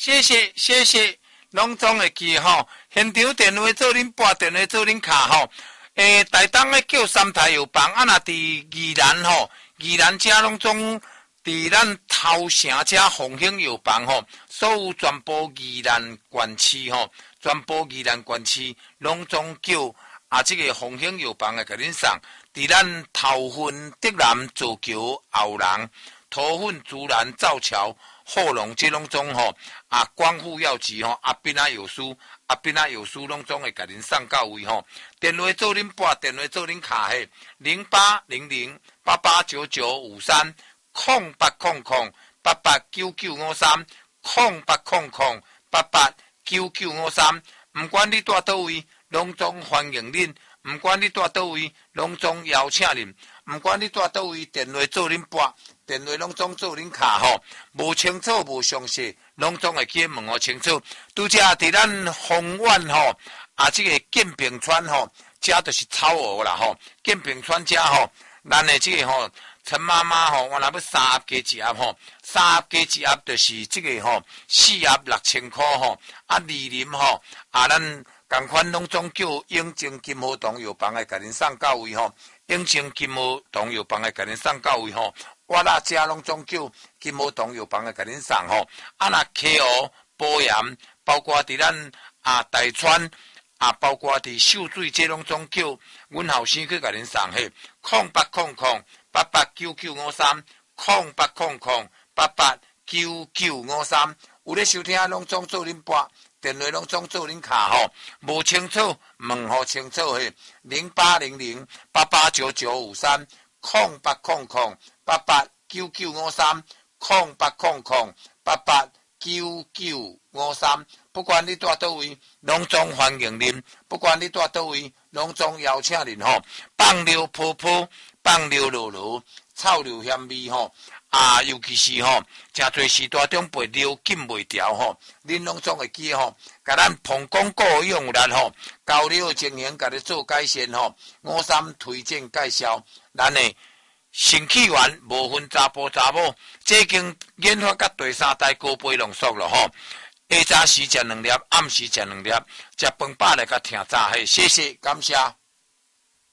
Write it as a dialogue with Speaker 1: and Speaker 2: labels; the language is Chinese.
Speaker 1: 谢谢，拢总会记吼。现场电话做恁拨，电话做恁卡吼。台东咧叫三台药房，啊，若伫宜兰吼，宜兰遮拢总伫咱头城遮凤兴药房吼，所有全部宜兰县区吼，全部宜兰县区拢总叫这个凤兴药房会甲恁送。伫咱头份、德南、造桥、后人、头份、竹南、造桥、后龙这拢总吼光复药局吼，阿斌啊药师拢总会甲恁送到位吼。电话做恁拨，电话做恁卡嘿，0800889953 0800889953 0800889953，唔管你住倒位，拢总欢迎恁。唔管你住倒位，拢总邀请恁；唔管你住倒位，电话做恁拨，电话拢总做恁卡吼。无清楚、无详细，拢总会去问我清楚。拄则伫咱丰苑吼，这个建平川吼，遮就是草湖啦吼。建平川遮吼，咱的这个吼，陈妈妈吼，我若要3盒鸡一盒吼，3盒鸡一盒就是这个吼，4盒6000块吼。李林吼，咱。同款拢总叫永靖金和堂药房的甲恁送到位吼，永靖金和堂药房的甲恁送到位吼，我那遮拢总叫金和堂药房的甲恁送吼。若KO 保炎，包括伫咱大川包括伫秀水，这拢总叫阮后生去甲恁送嘿。0800889953 0800889953，有咧收听拢总做恁拨。电话拢总做恁卡吼，无清楚问好清楚嘿，0800889953 0800889953 0800889953，不管你住倒位，拢总欢迎恁；不管你住倒位，拢总邀请恁吼。放流泡泡，放流落落，臭流咸味吼。尤其是吼，真侪时代中被流禁袂掉吼，恁拢总会记吼，甲咱膀胱固有用力吼，交流情形甲你做改善吼，53推荐介绍，咱的性器官无分查甫查某，这已经研发到第3代高倍浓缩了吼。下早时食2粒，暗时食2粒，食饭饱来甲听早嘿，谢谢感谢。